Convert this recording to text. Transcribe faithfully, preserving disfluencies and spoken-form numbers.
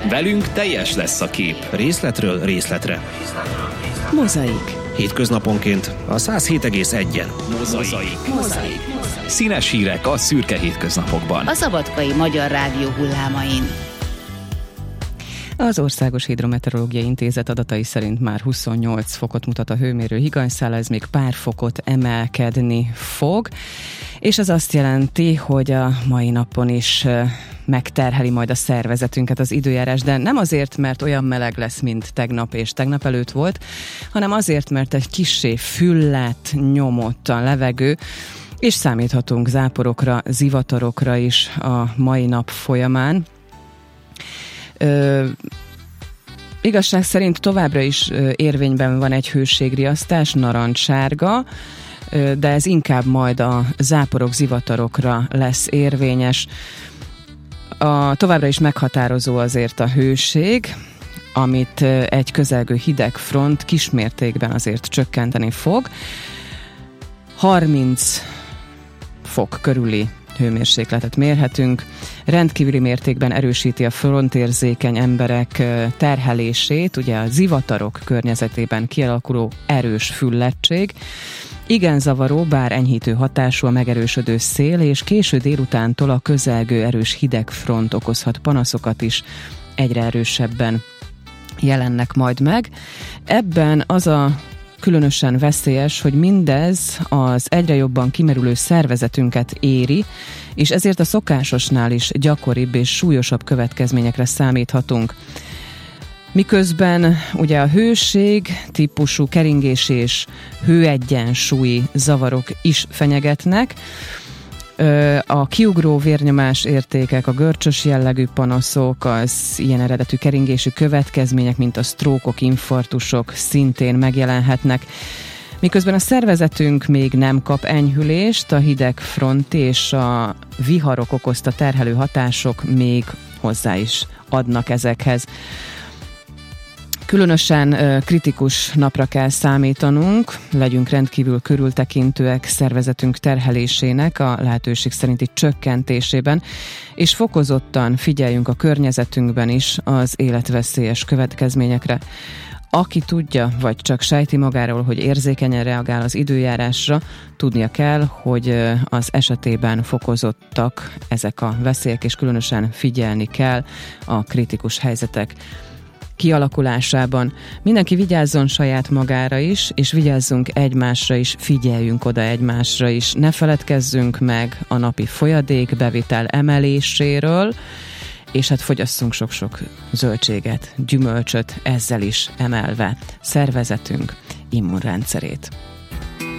Velünk teljes lesz a kép. Részletről részletre. Mozaik. Hétköznaponként a száz hét egész egyen. Mozaik. Mozaik. Színes hírek a szürke hétköznapokban. A Szabadkai Magyar Rádió hullámain. Az Országos Hidrometeorológiai Intézet adatai szerint már huszonnyolc fokot mutat a hőmérő higanyszála, ez még pár fokot emelkedni fog, és ez azt jelenti, hogy a mai napon is megterheli majd a szervezetünket az időjárás, de nem azért, mert olyan meleg lesz, mint tegnap és tegnap előtt volt, hanem azért, mert egy kissé füllet, nyomott a levegő, és számíthatunk záporokra, zivatarokra is a mai nap folyamán. Ö, igazság szerint továbbra is érvényben van egy hőségriasztás, narancssárga, de ez inkább majd a záporok, zivatarokra lesz érvényes. A, továbbra is meghatározó azért a hőség, amit egy közelgő hideg front kismértékben azért csökkenteni fog. harminc fok körüli hőmérsékletet mérhetünk. Rendkívüli mértékben erősíti a frontérzékeny emberek terhelését, ugye a zivatarok környezetében kialakuló erős füllettség. Igen zavaró, bár enyhítő hatású a megerősödő szél, és késő délutántól a közelgő erős hidegfront okozhat panaszokat is, egyre erősebben jelennek majd meg. Ebben az a különösen veszélyes, hogy mindez az egyre jobban kimerülő szervezetünket éri, és ezért a szokásosnál is gyakoribb és súlyosabb következményekre számíthatunk. Miközben ugye a hőség típusú keringés és hőegyensúlyi zavarok is fenyegetnek, a kiugró vérnyomás értékek, a görcsös jellegű panaszok, az ilyen eredetű keringésű következmények, mint a sztrókok, infarktusok szintén megjelenhetnek. Miközben a szervezetünk még nem kap enyhülést, a hideg front és a viharok okozta terhelő hatások még hozzá is adnak ezekhez. Különösen kritikus napra kell számítanunk, legyünk rendkívül körültekintőek szervezetünk terhelésének a lehetőség szerinti csökkentésében, és fokozottan figyeljünk a környezetünkben is az életveszélyes következményekre. Aki tudja, vagy csak sejti magáról, hogy érzékenyen reagál az időjárásra, tudnia kell, hogy az esetében fokozottak ezek a veszélyek, és különösen figyelni kell a kritikus helyzetek kialakulásában. Mindenki vigyázzon saját magára is, és vigyázzunk egymásra is, figyeljünk oda egymásra is. Ne feledkezzünk meg a napi folyadékbevitel emeléséről, és hát fogyasszunk sok-sok zöldséget, gyümölcsöt, ezzel is emelve szervezetünk immunrendszerét.